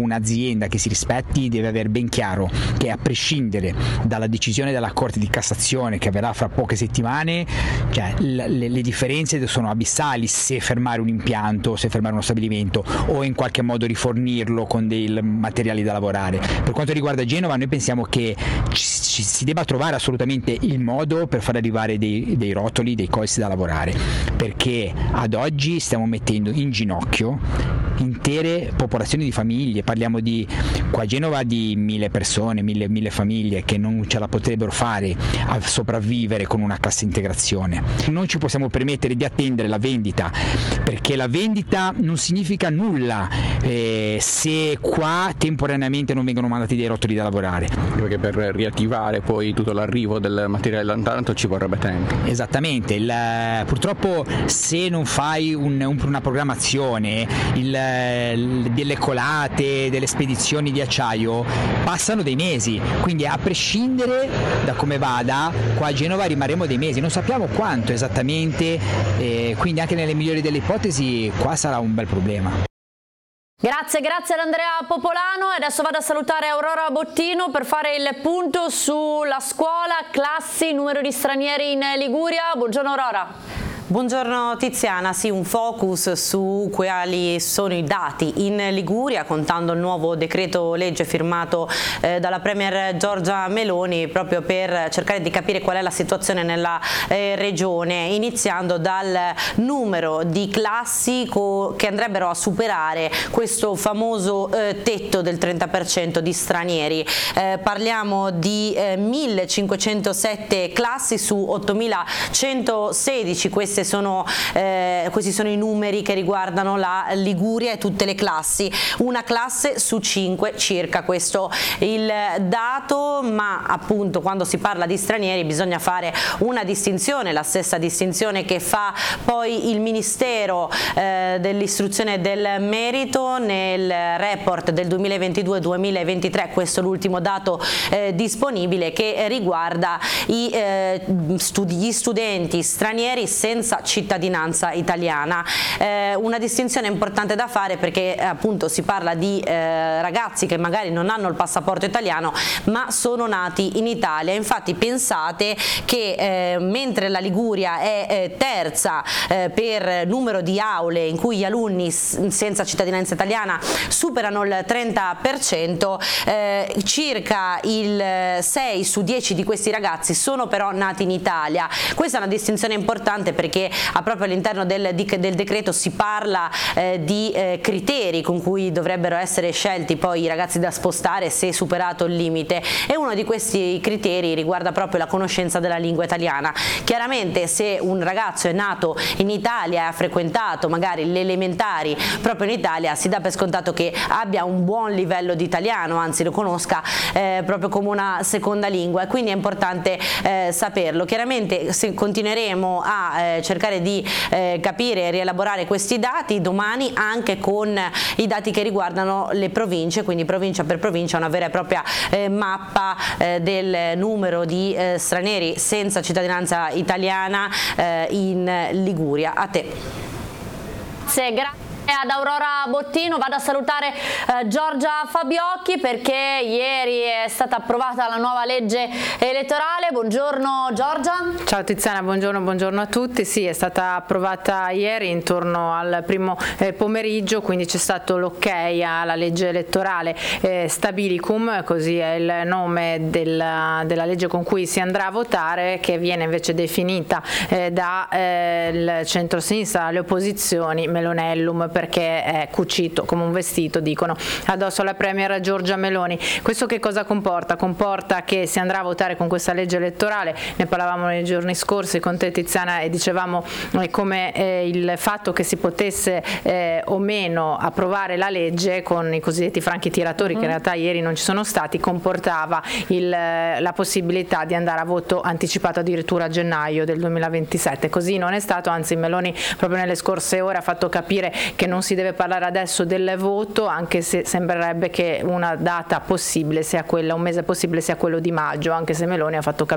un'azienda che si rispetti deve avere ben chiaro che, a prescindere dalla decisione della Corte di Cassazione che avverrà fra poche settimane, cioè le differenze sono abissali se fermare un impianto, se fermare uno stabilimento o in qualche modo rifornirlo con dei materiali da lavorare. Per quanto riguarda Genova, noi pensiamo che si debba trovare assolutamente il modo per far arrivare dei rotoli, dei costi da lavorare, perché ad oggi stiamo mettendo in ginocchio intere popolazioni di famiglie. Parliamo qua a Genova di 1000 persone, 1000 famiglie che non ce la potrebbero fare a sopravvivere con una cassa integrazione. Non ci possiamo permettere di attendere la vendita, perché la vendita non significa nulla se qua temporaneamente non vengono mandati dei rotoli da lavorare, perché per riattivare poi tutto l'arrivo del materiale tanto ci vorrebbe tempo. Esattamente, purtroppo se non fai una programmazione, delle colate, delle spedizioni di acciaio passano dei mesi, quindi a prescindere da come vada qua a Genova rimarremo dei mesi, non sappiamo quanto esattamente, quindi anche nelle migliori delle ipotesi qua sarà un bel problema. Grazie ad Andrea Popolano, e adesso vado a salutare Aurora Bottino per fare il punto sulla scuola, classi, numero di stranieri in Liguria. Buongiorno Aurora. Buongiorno Tiziana, sì, un focus su quali sono i dati in Liguria, contando il nuovo decreto legge firmato dalla Premier Giorgia Meloni, proprio per cercare di capire qual è la situazione nella regione, iniziando dal numero di classi che andrebbero a superare questo famoso tetto del 30% di stranieri. Parliamo di 1507 classi su 8116, questi sono i numeri che riguardano la Liguria e tutte le classi, una classe su 5 circa, questo il dato, ma appunto quando si parla di stranieri bisogna fare una distinzione, la stessa distinzione che fa poi il Ministero dell'Istruzione e del Merito nel report del 2022-2023, questo è l'ultimo dato disponibile, che riguarda gli studenti stranieri senza cittadinanza italiana. Una distinzione importante da fare, perché appunto si parla di ragazzi che magari non hanno il passaporto italiano ma sono nati in Italia. Infatti pensate che mentre la Liguria è terza per numero di aule in cui gli alunni senza cittadinanza italiana superano il 30%, circa il 6 su 10 di questi ragazzi sono però nati in Italia. Questa è una distinzione importante perché proprio all'interno del decreto si parla di criteri con cui dovrebbero essere scelti poi i ragazzi da spostare se superato il limite, e uno di questi criteri riguarda proprio la conoscenza della lingua italiana. Chiaramente se un ragazzo è nato in Italia e ha frequentato magari le elementari proprio in Italia, si dà per scontato che abbia un buon livello di italiano, anzi lo conosca proprio come una seconda lingua, e quindi è importante saperlo. Chiaramente se continueremo a cercare di capire e rielaborare questi dati domani anche con i dati che riguardano le province, quindi provincia per provincia, una vera e propria mappa del numero di stranieri senza cittadinanza italiana in Liguria. A te. Grazie ad Aurora Bottino. Vado a salutare Giorgia Fabiocchi, perché ieri è stata approvata la nuova legge elettorale. Buongiorno Giorgia. Ciao Tiziana, buongiorno a tutti. Sì, è stata approvata ieri intorno al primo pomeriggio, quindi c'è stato l'ok alla legge elettorale Stabilicum, così è il nome della legge con cui si andrà a votare, che viene invece definita dal centro-sinistra, le opposizioni, Melonellum, perché è cucito come un vestito, dicono, addosso alla Premier Giorgia Meloni. Questo che cosa comporta? Comporta che si andrà a votare con questa legge elettorale, ne parlavamo nei giorni scorsi con te Tiziana e dicevamo come il fatto che si potesse o meno approvare la legge con i cosiddetti franchi tiratori, che in realtà ieri non ci sono stati, comportava la possibilità di andare a voto anticipato addirittura a gennaio del 2027. Così non è stato, anzi Meloni proprio nelle scorse ore ha fatto capire che non si deve parlare adesso del voto, anche se sembrerebbe che una data possibile sia quella, un mese possibile sia quello di maggio, anche se Meloni ha fatto capire